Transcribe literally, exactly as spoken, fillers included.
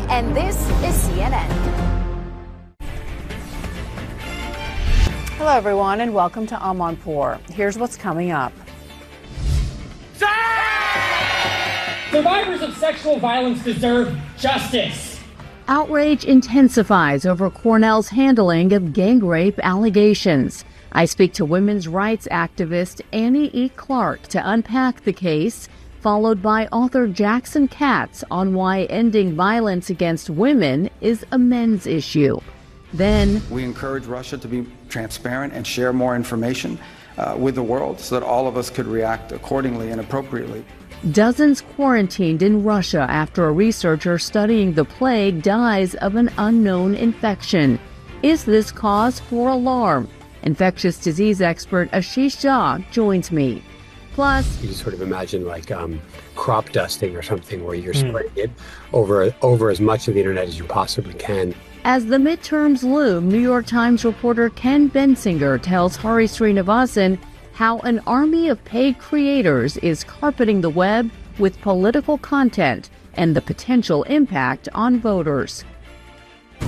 and this is C N N. Hello, everyone, and welcome to Amanpour. Here's what's coming up. Survivors of sexual violence deserve justice. Outrage intensifies over Cornell's handling of gang rape allegations. I speak to women's rights activist Annie E. Clark to unpack the case, followed by author Jackson Katz on why ending violence against women is a men's issue. Then, we encourage Russia to be transparent and share more information uh, with the world so that all of us could react accordingly and appropriately. Dozens quarantined in Russia after a researcher studying the plague dies of an unknown infection. Is this cause for alarm? Infectious disease expert Ashish Jha joins me. Plus, you sort of imagine like um, crop dusting or something where you're mm. spreading it over, over as much of the internet as you possibly can. As the midterms loom, New York Times reporter Ken Bensinger tells Hari Srinivasan how an army of paid creators is carpeting the web with political content and the potential impact on voters.